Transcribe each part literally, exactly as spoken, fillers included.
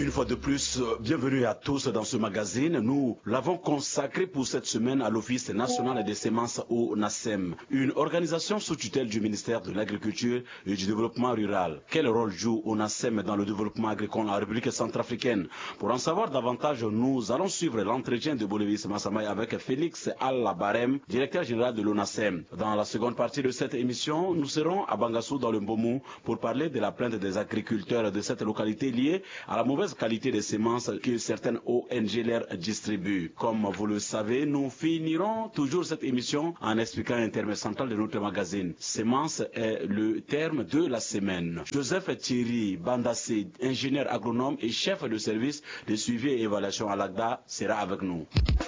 Une fois de plus, bienvenue à tous dans ce magazine. Nous l'avons consacré pour cette semaine à l'Office national des semences au NASEM, une organisation sous tutelle du ministère de l'Agriculture et du Développement rural. Quel rôle joue au NASEM dans le développement agricole en République centrafricaine? Pour en savoir davantage, nous allons suivre l'entretien de Bolivis Massamay avec Félix Al-Labarem, directeur général de l'ONASEM. Dans la seconde partie de cette émission, nous serons à Bangassou dans le Mbomou pour parler de la plainte des agriculteurs de cette localité liée à la mauvaise qualité des semences que certaines O N G leur distribuent. Comme vous le savez, nous finirons toujours cette émission en expliquant un terme central de notre magazine. Semence est le terme de la semaine. Joseph Thierry Bandassé, ingénieur agronome et chef de service de suivi et évaluation à l'A G D A, sera avec nous.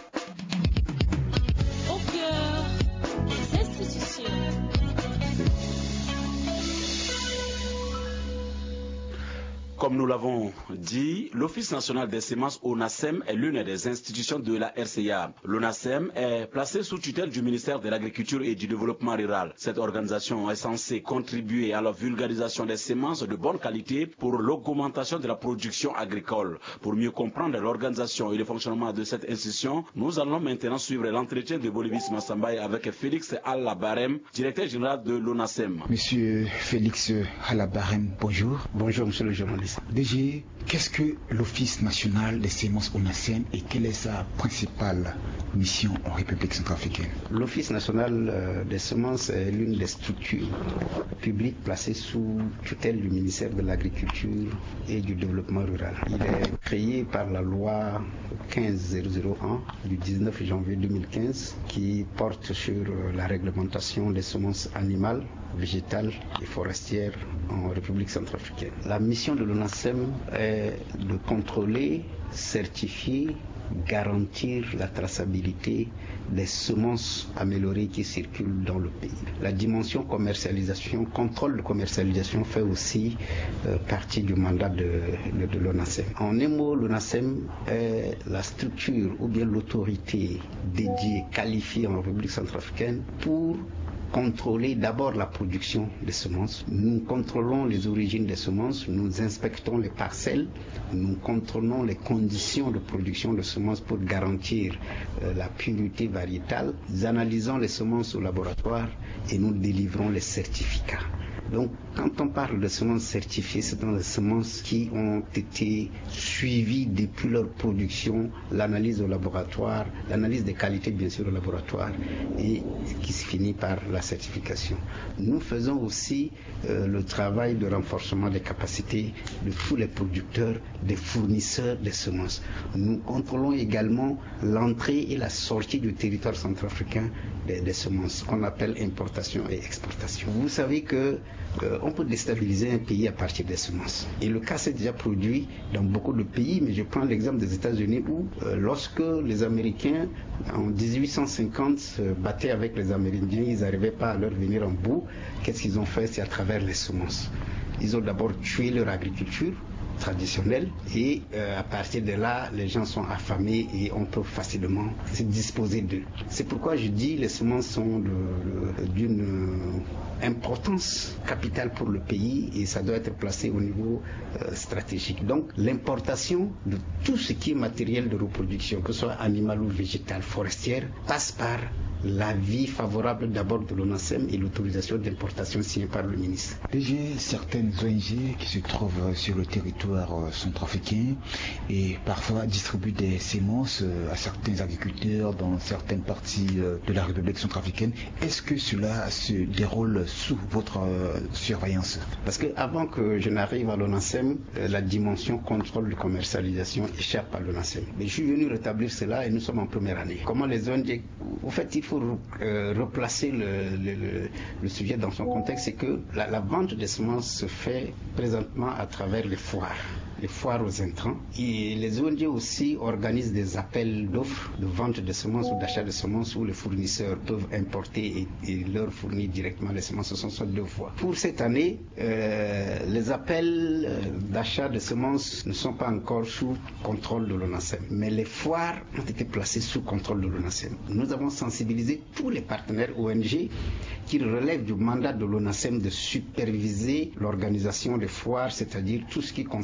Comme nous l'avons dit, l'Office national des semences ONASEM est l'une des institutions de la R C A. L'ONASEM est placée sous tutelle du ministère de l'Agriculture et du Développement rural. Cette organisation est censée contribuer à la vulgarisation des semences de bonne qualité pour l'augmentation de la production agricole. Pour mieux comprendre l'organisation et le fonctionnement de cette institution, nous allons maintenant suivre l'entretien de Bolivis Massamay avec Félix Al-Labarem, directeur général de l'ONASEM. Monsieur Félix Al-Labarem, bonjour. Bonjour, monsieur le journaliste. D G, qu'est-ce que l'Office national des semences ONASEM et quelle est sa principale mission en République centrafricaine? L'Office national des semences est l'une des structures publiques placées sous tutelle du ministère de l'Agriculture et du Développement rural. Il est créé par la loi quinze zéro zéro un du dix-neuf janvier deux mille quinze qui porte sur la réglementation des semences animales, végétales et forestières en République centrafricaine. La mission de l'ONASEM est de contrôler, certifier, garantir la traçabilité des semences améliorées qui circulent dans le pays. La dimension commercialisation, contrôle de commercialisation fait aussi euh, partie du mandat de, de, de l'ONASEM. En un mot, l'ONASEM est la structure ou bien l'autorité dédiée, qualifiée en République centrafricaine pour contrôler d'abord la production des semences. Nous contrôlons les origines des semences, nous inspectons les parcelles, nous contrôlons les conditions de production de semences pour garantir euh, la pureté variétale. Nous analysons les semences au laboratoire et nous délivrons les certificats. Donc, quand on parle de semences certifiées, ce sont les semences qui ont été suivies depuis leur production, l'analyse au laboratoire, l'analyse des qualités bien sûr au laboratoire et qui se finit par la certification. Nous faisons aussi euh, le travail de renforcement des capacités de tous les producteurs, des fournisseurs des semences. Nous contrôlons également l'entrée et la sortie du territoire centrafricain des, des semences, qu'on appelle importation et exportation. Vous savez que Euh, on peut déstabiliser un pays à partir des semences. Et le cas s'est déjà produit dans beaucoup de pays, mais je prends l'exemple des États-Unis où, euh, lorsque les Américains, en dix-huit cent cinquante, se battaient avec les Amérindiens, ils n'arrivaient pas à leur venir en bout. Qu'est-ce qu'ils ont fait? C'est à travers les semences. Ils ont d'abord tué leur agriculture traditionnelle et euh, à partir de là, les gens sont affamés et on peut facilement se disposer d'eux. C'est pourquoi je dis les semences sont d'une euh, importance capitale pour le pays et ça doit être placé au niveau euh, stratégique. Donc l'importation de tout ce qui est matériel de reproduction, que ce soit animal ou végétal, forestière, passe par l'avis favorable d'abord de l'ONASEM et l'autorisation d'importation signée par le ministre. Déjà, certaines O N G qui se trouvent sur le territoire centrafricain et parfois distribuent des semences à certains agriculteurs dans certaines parties de la République centrafricaine. Est-ce que cela se déroule sous votre surveillance? Parce que avant que je n'arrive à l'ONASEM, la dimension contrôle de commercialisation échappe à l'ONASEM. Mais je suis venu rétablir cela et nous sommes en première année. Comment les O N G... En fait, il faut euh, replacer le, le, le, le sujet dans son contexte, c'est que la, la vente des semences se fait présentement à travers les foires. les foires aux intrants. Et les O N G aussi organisent des appels d'offres de vente de semences ou d'achat de semences où les fournisseurs peuvent importer et, et leur fournir directement les semences. Ce sont soit deux fois. Pour cette année, euh, les appels d'achat de semences ne sont pas encore sous contrôle de l'ONASEM. Mais les foires ont été placées sous contrôle de l'ONASEM. Nous avons sensibilisé tous les partenaires O N G qui relèvent du mandat de l'ONASEM de superviser l'organisation des foires, c'est-à-dire tout ce qui concerne les semences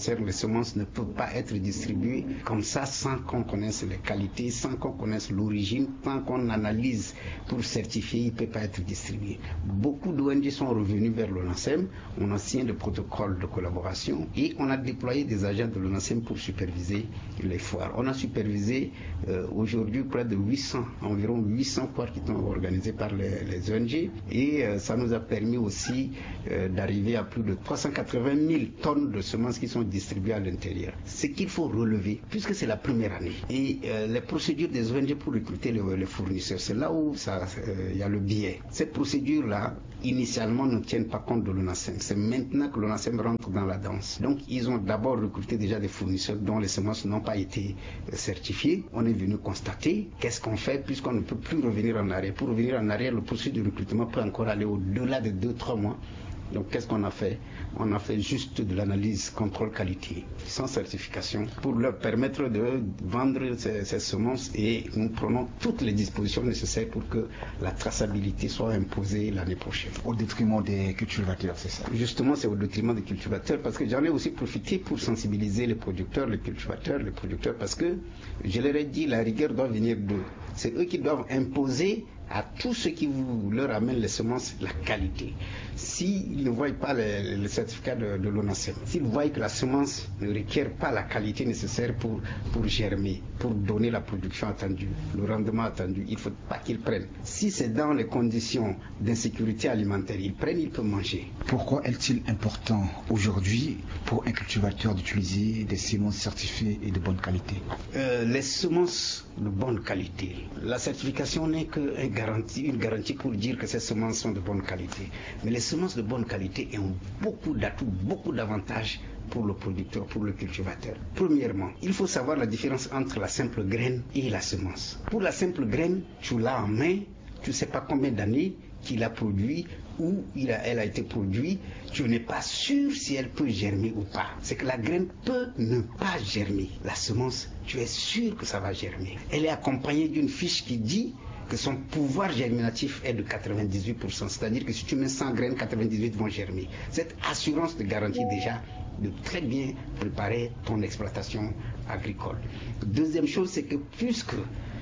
semences ne peut pas être distribuée comme ça sans qu'on connaisse les qualités, sans qu'on connaisse l'origine, sans qu'on analyse pour certifier, il ne peut pas être distribué. Beaucoup d'O N G sont revenus vers l'ONASEM, on a signé le protocole de collaboration et on a déployé des agents de l'ONASEM pour superviser les foires. On a supervisé euh, aujourd'hui près de huit cents, environ huit cents foires qui sont organisées par les, les O N G et euh, ça nous a permis aussi euh, d'arriver à plus de trois cent quatre-vingt mille tonnes de semences qui sont distribuées à l'intérieur. Ce qu'il faut relever, puisque c'est la première année, et euh, les procédures des O N G pour recruter les, les fournisseurs, c'est là où il euh, y a le biais. Cette procédure-là, initialement, ne tiennent pas compte de l'ONASEM. C'est maintenant que l'ONASEM rentre dans la danse. Donc, ils ont d'abord recruté déjà des fournisseurs dont les semences n'ont pas été euh, certifiées. On est venu constater qu'est-ce qu'on fait puisqu'on ne peut plus revenir en arrière. Pour revenir en arrière, le processus de recrutement peut encore aller au-delà de deux trois mois. Donc qu'est-ce qu'on a fait? On a fait juste de l'analyse contrôle qualité, sans certification, pour leur permettre de vendre ces, ces semences et nous prenons toutes les dispositions nécessaires pour que la traçabilité soit imposée l'année prochaine. Au détriment des cultivateurs, c'est ça? Justement, c'est au détriment des cultivateurs parce que j'en ai aussi profité pour sensibiliser les producteurs, les cultivateurs, les producteurs parce que je leur ai dit la rigueur doit venir d'eux. C'est eux qui doivent imposer à tous ceux qui vous leur amènent les semences la qualité. S'ils ne voient pas le, le certificat de, de l'ONASEM, s'ils voient que la semence ne requiert pas la qualité nécessaire pour, pour germer, pour donner la production attendue, le rendement attendu, il ne faut pas qu'ils prennent. Si c'est dans les conditions d'insécurité alimentaire, ils prennent, ils peuvent manger. Pourquoi est-il important aujourd'hui pour un cultivateur d'utiliser des semences certifiées et de bonne qualité? euh, Les semences de bonne qualité, la certification n'est qu'une garantie, une garantie pour dire que ces semences sont de bonne qualité. Mais les semences de bonne qualité ont beaucoup d'atouts, beaucoup d'avantages pour le producteur, pour le cultivateur. Premièrement, il faut savoir la différence entre la simple graine et la semence. Pour la simple graine, tu l'as en main, tu ne sais pas combien d'années qu'il a produit, où il a, elle a été produite, tu n'es pas sûr si elle peut germer ou pas. C'est que la graine peut ne pas germer. La semence, tu es sûr que ça va germer. Elle est accompagnée d'une fiche qui dit que son pouvoir germinatif est de quatre-vingt-dix-huit pour cent. C'est-à-dire que si tu mets cent graines, quatre-vingt-dix-huit vont germer. Cette assurance te garantit déjà de très bien préparer ton exploitation agricole. Deuxième chose, c'est que puisque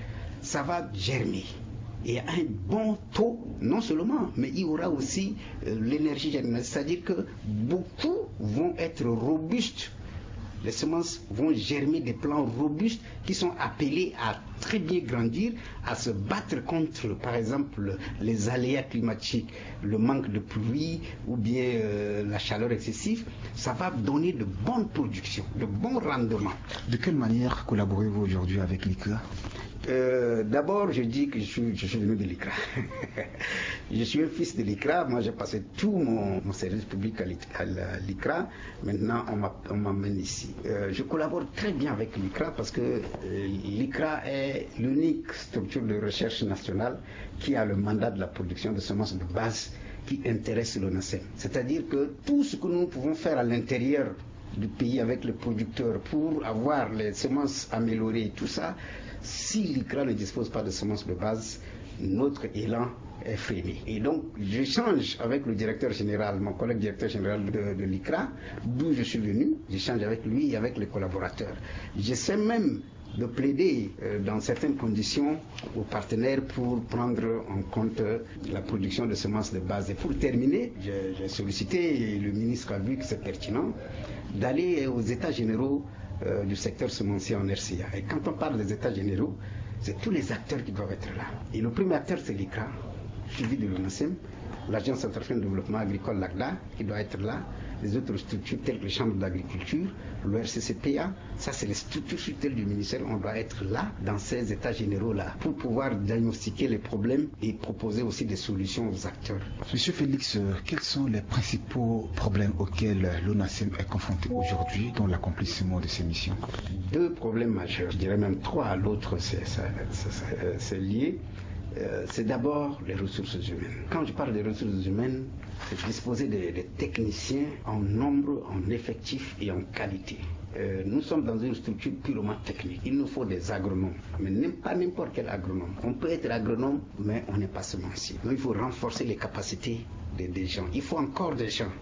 ça va germer, et un bon taux, non seulement, mais il y aura aussi euh, l'énergie germinale, c'est-à-dire que beaucoup vont être robustes. Les semences vont germer des plants robustes qui sont appelés à très bien grandir, à se battre contre, par exemple, les aléas climatiques, le manque de pluie ou bien euh, la chaleur excessive. Ça va donner de bonnes productions, de bons rendements. De quelle manière collaborez-vous aujourd'hui avec l'I C R A? Euh, D'abord, je dis que je suis, je suis venu de l'I C R A. Je suis un fils de l'I C R A. Moi, j'ai passé tout mon, mon service public à l'I C R A. Maintenant, on m'amène ici. Euh, je collabore très bien avec l'I C R A parce que euh, l'I C R A est l'unique structure de recherche nationale qui a le mandat de la production de semences de base qui intéresse l'ONASEM. C'est-à-dire que tout ce que nous pouvons faire à l'intérieur du pays avec les producteurs pour avoir les semences améliorées, tout ça, si l'I C R A ne dispose pas de semences de base, notre élan est freiné. Et donc, j'échange avec le directeur général, mon collègue directeur général de, de l'I C R A, d'où je suis venu, j'échange avec lui et avec les collaborateurs. J'essaie même de plaider euh, dans certaines conditions aux partenaires pour prendre en compte la production de semences de base. Et pour terminer, j'ai sollicité, et le ministre a vu que c'est pertinent, d'aller aux états généraux euh, du secteur semencier en R C A. Et quand on parle des états généraux, c'est tous les acteurs qui doivent être là. Et le premier acteur, c'est l'I C R A, suivi de l'ONASEM, l'Agence centrafricaine de développement agricole, l'A C D A, qui doit être là, les autres structures telles que les chambres d'agriculture, le R C C P A, ça c'est les structures tutelles du ministère, on doit être là, dans ces états généraux-là, pour pouvoir diagnostiquer les problèmes et proposer aussi des solutions aux acteurs. Monsieur Félix, quels sont les principaux problèmes auxquels l'ONASEM est confronté aujourd'hui dans l'accomplissement de ses missions? Deux problèmes majeurs, je dirais même trois, l'autre c'est lié. Euh, c'est d'abord les ressources humaines. Quand je parle des ressources humaines, c'est disposer des, des techniciens en nombre, en effectif et en qualité. Euh, nous sommes dans une structure purement technique. Il nous faut des agronomes, mais pas n'importe quel agronome. On peut être agronome, mais on n'est pas semencier. Donc il faut renforcer les capacités des, des gens. Il faut encore des gens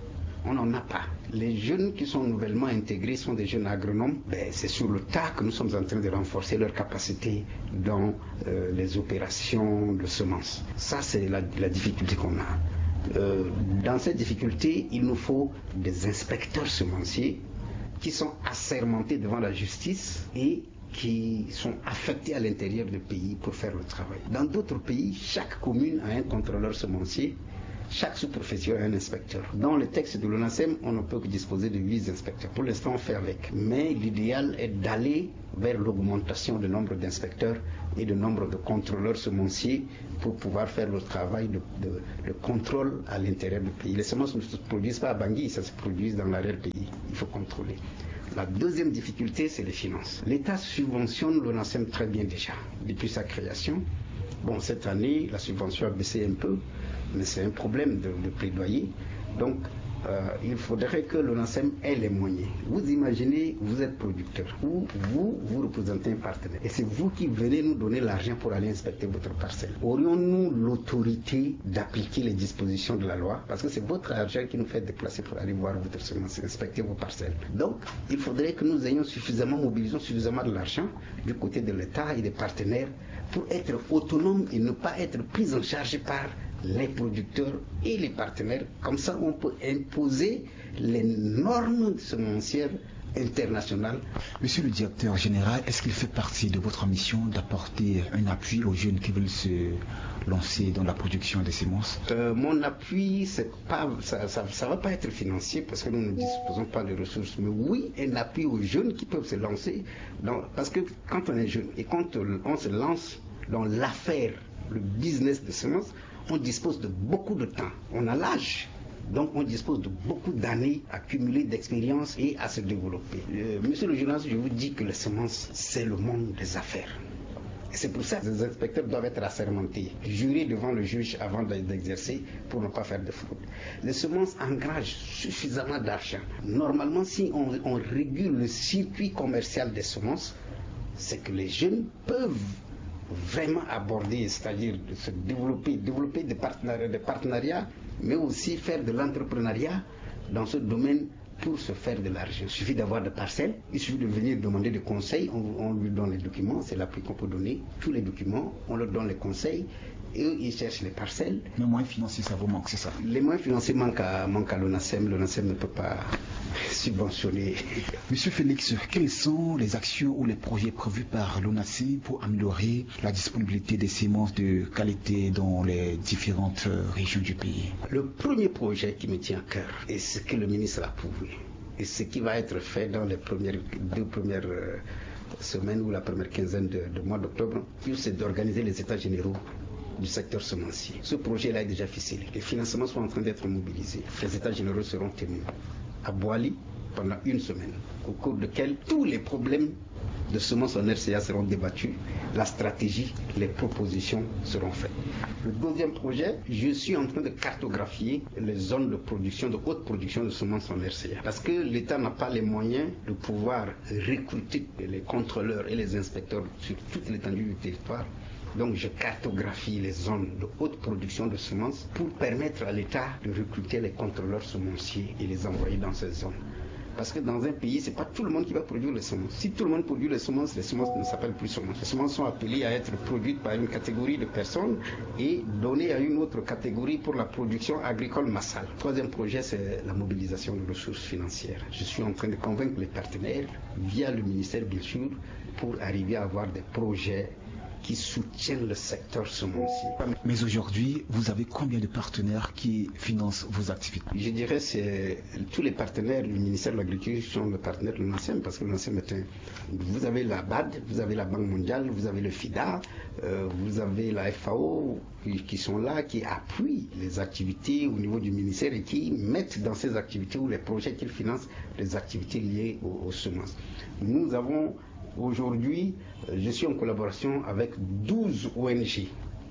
on n'en a pas. Les jeunes qui sont nouvellement intégrés sont des jeunes agronomes. Ben, c'est sur le tas que nous sommes en train de renforcer leur capacité dans euh, les opérations de semences. Ça, c'est la, la difficulté qu'on a. Euh, dans cette difficulté, il nous faut des inspecteurs semenciers qui sont assermentés devant la justice et qui sont affectés à l'intérieur du pays pour faire le travail. Dans d'autres pays, chaque commune a un contrôleur semencier, chaque sous-préfecture a un inspecteur. Dans le texte de l'ONASEM, on ne peut que disposer de huit inspecteurs. Pour l'instant, on fait avec. Mais l'idéal est d'aller vers l'augmentation du nombre d'inspecteurs et du nombre de contrôleurs semenciers pour pouvoir faire le travail de, de, de contrôle à l'intérieur du pays. Les semences ne se produisent pas à Bangui, ça se produit dans l'arrière-pays. Il faut contrôler. La deuxième difficulté, c'est les finances. L'État subventionne l'ONASEM très bien déjà, depuis sa création. Bon, cette année, la subvention a baissé un peu, mais c'est un problème de, de plaidoyer. Donc, euh, il faudrait que l'ONASEM ait les moyens. Vous imaginez, vous êtes producteur, ou vous, vous représentez un partenaire, et c'est vous qui venez nous donner l'argent pour aller inspecter votre parcelle. Aurions-nous l'autorité d'appliquer les dispositions de la loi? Parce que c'est votre argent qui nous fait déplacer pour aller voir votre semence, inspecter vos parcelles. Donc, il faudrait que nous ayons suffisamment, mobilisons suffisamment de l'argent du côté de l'État et des partenaires pour être autonomes et ne pas être pris en charge par les producteurs et les partenaires. Comme ça, on peut imposer les normes semencières internationales. Monsieur le directeur général, est-ce qu'il fait partie de votre mission d'apporter un appui aux jeunes qui veulent se lancer dans la production des semences? euh, Mon appui, c'est pas, ça ne va pas être financier parce que nous ne disposons pas de ressources. Mais oui, un appui aux jeunes qui peuvent se lancer. Dans, parce que quand on est jeune et quand on se lance dans l'affaire, le business de semences, on dispose de beaucoup de temps. On a l'âge. Donc on dispose de beaucoup d'années accumulées d'expérience et à se développer. Euh, monsieur le journaliste, je vous dis que les semences, c'est le monde des affaires. Et c'est pour ça que les inspecteurs doivent être assermentés, jurés devant le juge avant d'exercer pour ne pas faire de fraude. Les semences engagent suffisamment d'argent. Normalement, si on, on régule le circuit commercial des semences, c'est que les jeunes peuvent vraiment aborder, c'est-à-dire de se développer, développer des partenariats, des partenariats, mais aussi faire de l'entrepreneuriat dans ce domaine pour se faire de l'argent. Il suffit d'avoir des parcelles, il suffit de venir demander des conseils, on, on lui donne les documents, c'est l'appui qu'on peut donner, tous les documents, on leur donne les conseils, et eux, ils cherchent les parcelles. Les moyens financiers, ça vous manque, c'est ça? Les moyens financiers manquent à, manquent à l'ONASEM, l'ONASEM ne peut pas subventionner. Monsieur Félix, quelles sont les actions ou les projets prévus par l'ONASEM pour améliorer la disponibilité des semences de qualité dans les différentes régions du pays? Le premier projet qui me tient à cœur, et ce que le ministre a prouvé, et ce qui va être fait dans les premières, deux premières euh, semaines ou la première quinzaine de, de mois d'octobre, c'est d'organiser les états généraux du secteur semencier. Ce projet-là est déjà ficelé. Les financements sont en train d'être mobilisés. Les états généraux seront tenus à Boali pendant une semaine, au cours duquel tous les problèmes de semences en R C A seront débattus, la stratégie, les propositions seront faites. Le deuxième projet, je suis en train de cartographier les zones de production, de haute production de semences en R C A. Parce que l'État n'a pas les moyens de pouvoir recruter les contrôleurs et les inspecteurs sur toute l'étendue du territoire. Donc je cartographie les zones de haute production de semences pour permettre à l'État de recruter les contrôleurs semenciers et les envoyer dans ces zones. Parce que dans un pays, ce n'est pas tout le monde qui va produire les semences. Si tout le monde produit les semences, les semences ne s'appellent plus semences. Les semences sont appelées à être produites par une catégorie de personnes et données à une autre catégorie pour la production agricole massale. Le troisième projet, c'est la mobilisation de ressources financières. Je suis en train de convaincre les partenaires, via le ministère bien sûr, pour arriver à avoir des projets qui soutiennent le secteur semencier. Mais aujourd'hui, vous avez combien de partenaires qui financent vos activités? Je dirais que c'est tous les partenaires du ministère de l'Agriculture sont les partenaires de l'ONASEM, parce que l'ONASEM est un... Vous avez la B A D, vous avez la Banque mondiale, vous avez le FIDA, euh, vous avez la F A O qui, qui sont là, qui appuient les activités au niveau du ministère et qui mettent dans ces activités ou les projets qu'ils financent les activités liées aux, aux semences. Nous avons aujourd'hui, je suis en collaboration avec douze O N G,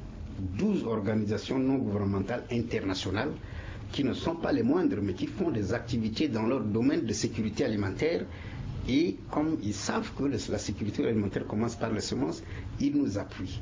douze organisations non gouvernementales internationales qui ne sont pas les moindres, mais qui font des activités dans leur domaine de sécurité alimentaire. Et comme ils savent que la sécurité alimentaire commence par les semences, ils nous appuient.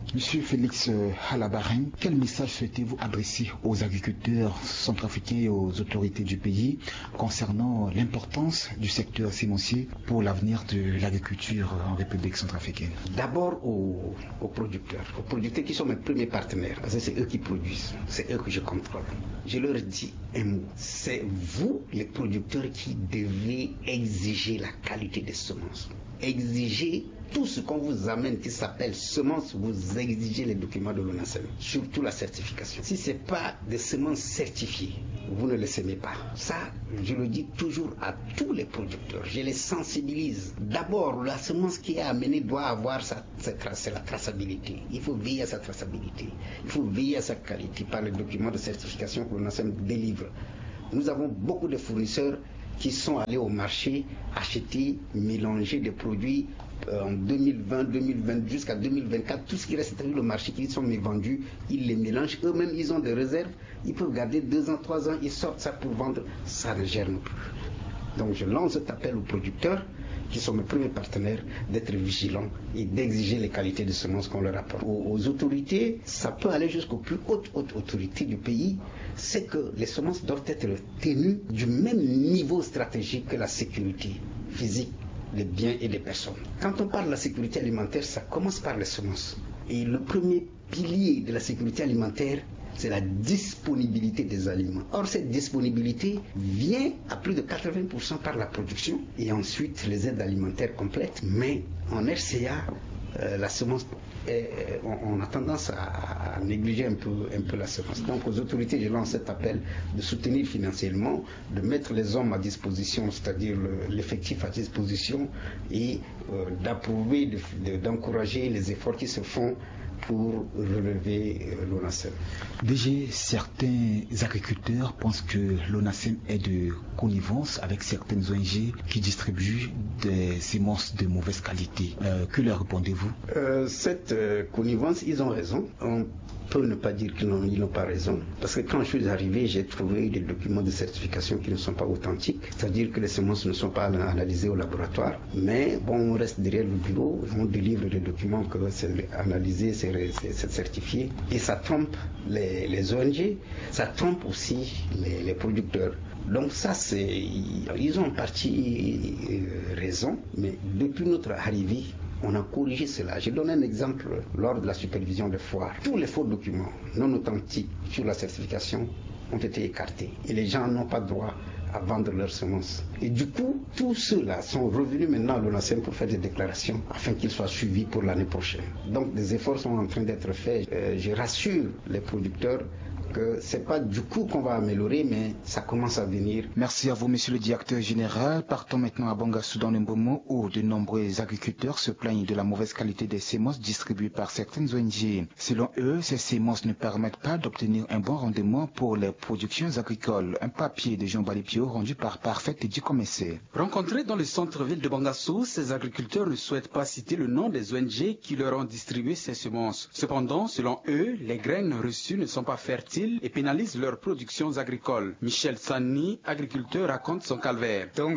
Monsieur Félix Halabarin, quel message souhaitez-vous adresser aux agriculteurs centrafricains et aux autorités du pays concernant l'importance du secteur sémencier pour l'avenir de l'agriculture en République centrafricaine? D'abord aux, aux producteurs, aux producteurs qui sont mes premiers partenaires, parce que c'est eux qui produisent, c'est eux que je contrôle. Je leur dis un mot, c'est vous les producteurs qui devez exiger la qualité des semences. Exiger tout ce qu'on vous amène qui s'appelle semences, vous exigez les documents de l'ONASEM, surtout la certification. Si ce n'est pas des semences certifiées, vous ne les semez pas. Ça, je le dis toujours à tous les producteurs, je les sensibilise. D'abord, la semence qui est amenée doit avoir sa, sa trace, la traçabilité. Il faut veiller à sa traçabilité. Il faut veiller à sa qualité par les documents de certification que l'ONASEM délivre. Nous avons beaucoup de fournisseurs qui sont allés au marché acheter, mélanger des produits euh, en deux mille vingt, deux mille vingt jusqu'à deux mille vingt-quatre, tout ce qui reste sur le marché qui sont vendus, ils les mélangent, eux-mêmes ils ont des réserves, ils peuvent garder deux ans, trois ans, ils sortent ça pour vendre, ça ne germe plus. Donc je lance cet appel aux producteurs qui sont mes premiers partenaires d'être vigilants et d'exiger les qualités de semences qu'on leur apporte. Aux, aux autorités, ça peut aller jusqu'aux plus hautes, hautes autorités du pays, c'est que les semences doivent être tenues du même niveau stratégique que la sécurité physique des biens et des personnes. Quand on parle de la sécurité alimentaire, ça commence par les semences. Et le premier pilier de la sécurité alimentaire, c'est la disponibilité des aliments. Or, cette disponibilité vient à plus de quatre-vingts pour cent par la production et ensuite les aides alimentaires complètes. Mais en R C A, euh, la semence, est, on, on a tendance à, à négliger un peu, un peu la semence. Donc, aux autorités, je lance cet appel de soutenir financièrement, de mettre les hommes à disposition, c'est-à-dire le, l'effectif à disposition et euh, d'approuver, de, de, d'encourager les efforts qui se font pour relever euh, l'ONASEM. D G, certains agriculteurs pensent que l'ONASEM est de connivence avec certaines O N G qui distribuent des semences de mauvaise qualité. Euh, que leur répondez-vous? euh, Cette euh, connivence, ils ont raison. On peut ne pas dire qu'ils n'ont, ils n'ont pas raison. Parce que quand je suis arrivé, j'ai trouvé des documents de certification qui ne sont pas authentiques. C'est-à-dire que les semences ne sont pas analysées au laboratoire. Mais bon, on reste derrière le bureau, on délivre des documents que c'est analysé, c'est, c'est, c'est certifié. Et ça trompe les, les O N G, ça trompe aussi les, les producteurs. Donc ça, c'est, ils ont en partie euh, raison, mais depuis notre arrivée, on a corrigé cela. Je donne un exemple lors de la supervision des foires. Tous les faux documents non authentiques sur la certification ont été écartés et les gens n'ont pas droit à vendre leurs semences. Et du coup, tous ceux-là sont revenus maintenant à l'ONASEM pour faire des déclarations afin qu'ils soient suivis pour l'année prochaine. Donc des efforts sont en train d'être faits. Euh, je rassure les producteurs que c'est pas du coup qu'on va améliorer, mais ça commence à venir. Merci à vous, monsieur le directeur général. Partons maintenant à Bangassou dans le Mbomo, où de nombreux agriculteurs se plaignent de la mauvaise qualité des semences distribuées par certaines O N G. Selon eux, ces semences ne permettent pas d'obtenir un bon rendement pour les productions agricoles. Un papier de Jean Balipio rendu par Parfait et Dicomessé. Rencontrés dans le centre-ville de Bangassou, ces agriculteurs ne souhaitent pas citer le nom des O N G qui leur ont distribué ces semences. Cependant, selon eux, les graines reçues ne sont pas fertiles et pénalisent leurs productions agricoles. Michel Sani, agriculteur, raconte son calvaire. Si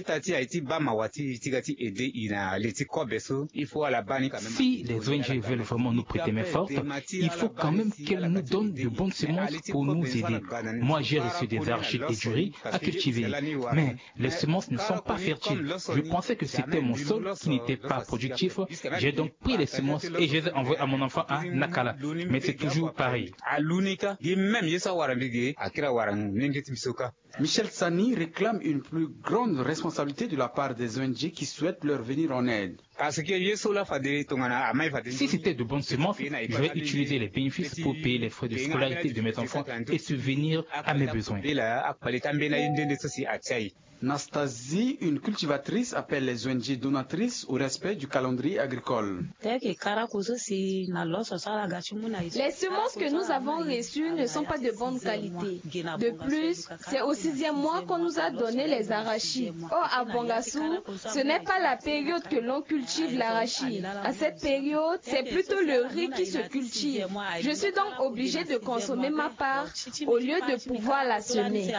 les O N G veulent vraiment nous prêter main forte, il faut quand même qu'elles nous donnent de bonnes semences pour nous aider. Moi, j'ai reçu des argiles et du riz à cultiver, mais les semences ne sont pas fertiles. Je pensais que c'était mon sol qui n'était pas productif. J'ai donc pris les semences et je les ai envoyées à mon enfant à Nakala. Mais c'est toujours pareil. Michel Sani réclame une plus grande responsabilité de la part des O N G qui souhaitent leur venir en aide. Si c'était de bonnes semences, j'aurais utilisé les bénéfices pour payer les frais de scolarité de mes enfants et subvenir à mes besoins. Nastasie, une cultivatrice, appelle les O N G donatrices au respect du calendrier agricole. Les semences que nous avons reçues ne sont pas de bonne qualité. De plus, c'est aussi sixième mois qu'on nous a donné les arachides. Or, à Bangassou, ce n'est pas la période que l'on cultive l'arachide. À cette période, c'est plutôt le riz qui se cultive. Je suis donc obligée de consommer ma part au lieu de pouvoir la semer.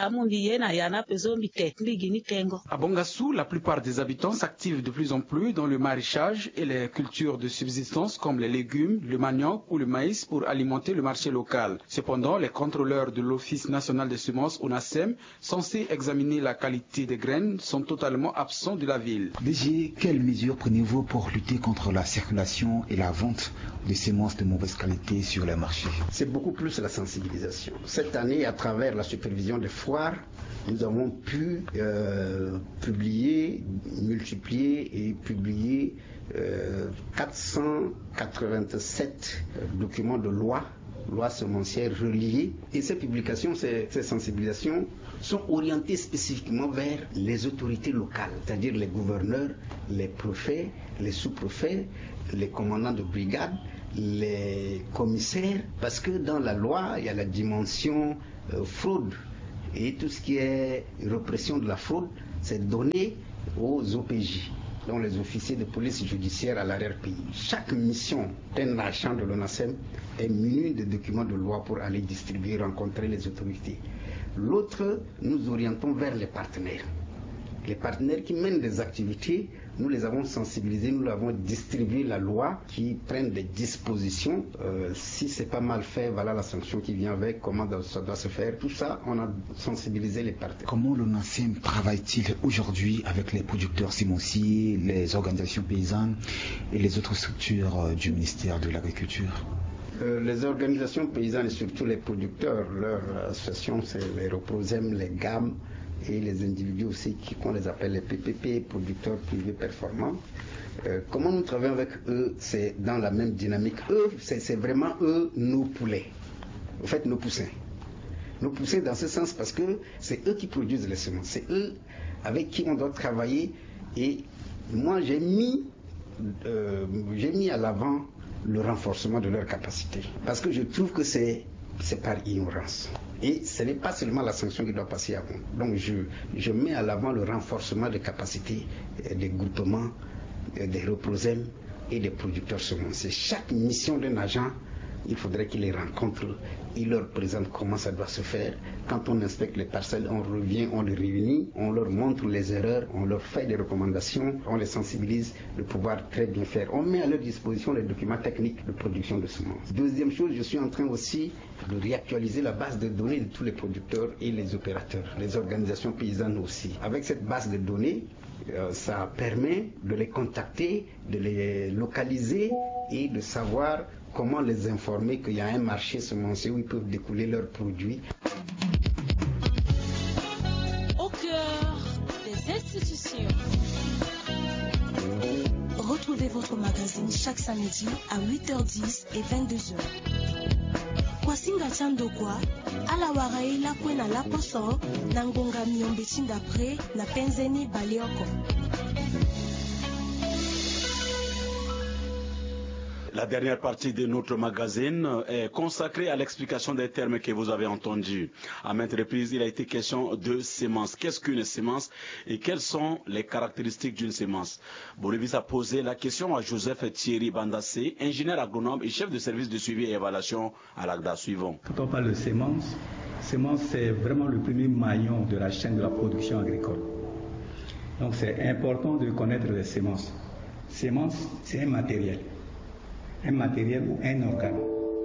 À Bangassou, la plupart des habitants s'activent de plus en plus dans le maraîchage et les cultures de subsistance comme les légumes, le manioc ou le maïs pour alimenter le marché local. Cependant, les contrôleurs de l'Office national des semences O N A S E M, censés examiner la qualité des graines, sont totalement absents de la ville. D G, quelles mesures prenez-vous pour lutter contre la circulation et la vente de semences de mauvaise qualité sur les marchés? C'est beaucoup plus la sensibilisation. Cette année, à travers la supervision des foires, nous avons pu euh, publier, multiplier et publier euh, quatre cent quatre-vingt-sept documents de loi, loi semencière reliées. Et ces publications, ces, ces sensibilisations sont orientées spécifiquement vers les autorités locales, c'est-à-dire les gouverneurs, les préfets, les sous-préfets, les commandants de brigade, les commissaires, parce que dans la loi, il y a la dimension euh, fraude. Et tout ce qui est répression de la fraude, c'est donné aux O P J, donc les officiers de police judiciaire à l'arrière-pays. Chaque mission d'un agent de l'O N A S E M est munie de documents de loi pour aller distribuer, rencontrer les autorités. L'autre, nous orientons vers les partenaires. Les partenaires qui mènent des activités, nous les avons sensibilisés, nous avons distribué la loi qui prenne des dispositions. Euh, si c'est pas mal fait, voilà la sanction qui vient avec, comment ça doit se faire. Tout ça, on a sensibilisé les partenaires. Comment l'O N A S E M travaille-t-il aujourd'hui avec les producteurs semenciers, les organisations paysannes et les autres structures du ministère de l'Agriculture? Euh, les organisations paysannes et surtout les producteurs, leurs associations, c'est les Reprosem, les G A M, et les individus aussi qu'on les appelle les P P P, producteurs privés performants. Euh, comment nous travaillons avec eux, c'est dans la même dynamique. Eux, c'est vraiment eux, nos poulets. En fait, nos poussins. Nos poussins dans ce sens parce que c'est eux qui produisent les semences. C'est eux avec qui on doit travailler. Et moi, j'ai mis, euh, j'ai mis à l'avant le renforcement de leurs capacités. Parce que je trouve que c'est c'est par ignorance. Et ce n'est pas seulement la sanction qui doit passer avant. Donc je, je mets à l'avant le renforcement des capacités des groupements, des reprosèmes et des producteurs semenciers. Chaque mission d'un agent, il faudrait qu'il les rencontre, il leur présente comment ça doit se faire. Quand on inspecte les parcelles, on revient, on les réunit, on leur montre les erreurs, on leur fait des recommandations, on les sensibilise de pouvoir très bien faire. On met à leur disposition les documents techniques de production de semences. Deuxième chose, je suis en train aussi de réactualiser la base de données de tous les producteurs et les opérateurs, les organisations paysannes aussi. Avec cette base de données, euh, ça permet de les contacter, de les localiser et de savoir comment les informer qu'il y a un marché semencier où ils peuvent découler leurs produits. Au cœur des institutions. Retrouvez votre magazine chaque samedi à huit heures dix et vingt-deux heures. Kwasinga Chandokwa, ala waraila kwena laposo, nangonga miombe chindapre, na penzeni balioko. La dernière partie de notre magazine est consacrée à l'explication des termes que vous avez entendus. À maintes reprises, il a été question de sémence. Qu'est-ce qu'une sémence et quelles sont les caractéristiques d'une sémence? Bolivis a posé la question à Joseph Thierry Bandassé, ingénieur agronome et chef de service de suivi et évaluation à l'A G D A. Suivant. Quand on parle de sémence, sémence c'est vraiment le premier maillon de la chaîne de la production agricole. Donc c'est important de connaître les sémences. Sémence, c'est un matériel. Un matériel ou un organe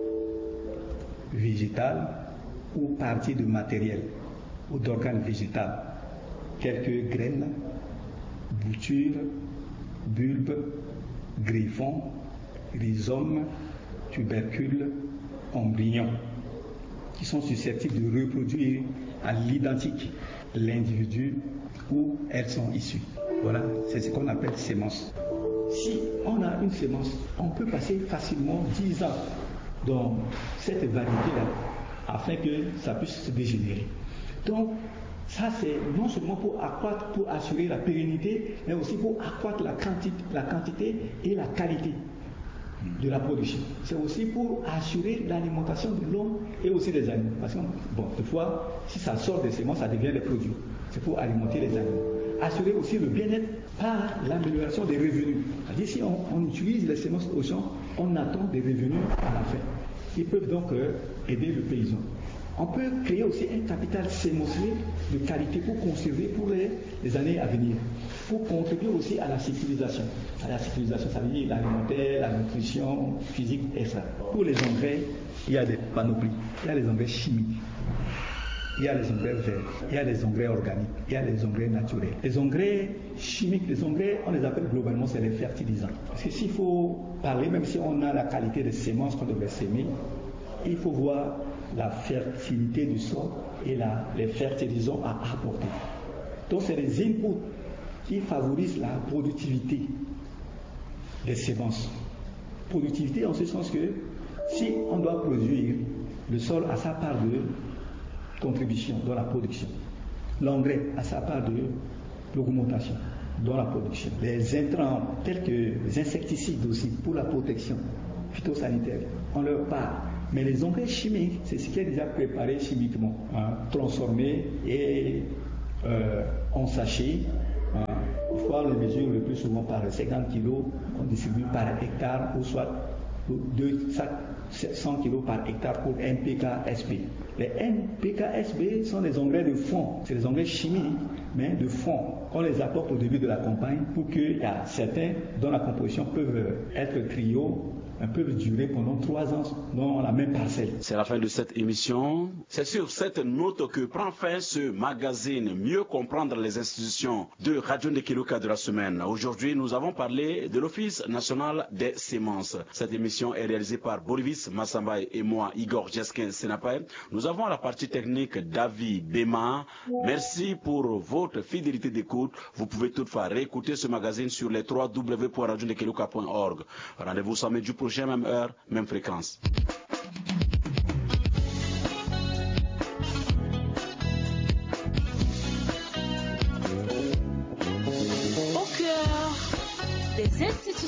végétal ou partie de matériel ou d'organe végétal, tels que graines, boutures, bulbes, griffons, rhizomes, tubercules, embryons, qui sont susceptibles de reproduire à l'identique l'individu où elles sont issues. Voilà, c'est ce qu'on appelle sémence. Si on a une sémence, on peut passer facilement dix ans dans cette variété-là afin que ça puisse se dégénérer. Donc, ça c'est non seulement pour accroître, pour assurer la pérennité, mais aussi pour accroître la quantité, la quantité et la qualité de la production. C'est aussi pour assurer l'alimentation de l'homme et aussi des animaux. Parce que, bon, des fois, si ça sort des semences, ça devient des produits. C'est pour alimenter les animaux. Assurer aussi le bien-être par l'amélioration des revenus. C'est-à-dire, si on, on utilise les semences au champ, on attend des revenus à la fin. Ils peuvent donc euh, aider le paysan. On peut créer aussi un capital sémencier de qualité pour conserver pour les, les années à venir, pour contribuer aussi à la sécurisation. À la sécurisation, ça veut dire l'alimentaire, la nutrition physique, et cetera. Pour les engrais, il y a des panoplies, il y a les engrais chimiques, il y a les engrais verts, il y a les engrais organiques, il y a les engrais naturels. Les engrais chimiques, les engrais, on les appelle globalement, c'est les fertilisants. Parce que s'il faut parler, même si on a la qualité des semences qu'on devrait s'aimer, il faut voir la fertilité du sol et la, les fertilisants à apporter. Donc c'est les inputs qui favorisent la productivité des semences. Productivité en ce sens que si on doit produire, le sol a sa part de contribution dans la production. L'engrais a sa part de l'augmentation dans la production. Les intrants tels que les insecticides aussi pour la protection phytosanitaire ont leur part. Mais les engrais chimiques, c'est ce qui est déjà préparé chimiquement, hein, transformé et euh, en sachet. Hein. Il faut les mesurer le plus souvent par cinquante kilos qu'on distribue par hectare ou soit deux cents kilos par hectare pour N P K S B. Les N P K S B sont des engrais de fond, c'est des engrais chimiques, mais de fond, qu'on les apporte au début de la campagne pour qu'il y a certains dont la composition peut être trio, peuvent durer pendant trois ans dans la même parcelle. C'est la fin de cette émission. C'est sur cette note que prend fin ce magazine Mieux comprendre les institutions de Radio Ndekeluka de la semaine. Aujourd'hui, nous avons parlé de l'Office national des semences. Cette émission est réalisée par Bolivis Massambay et moi, Igor Jeskin Senapay. Nous avons à la partie technique David Bema. Merci pour votre fidélité d'écoute. Vous pouvez toutefois réécouter ce magazine sur les w w w point radio ndekeluka point org. Rendez-vous samedi prochain, même heure, même fréquence.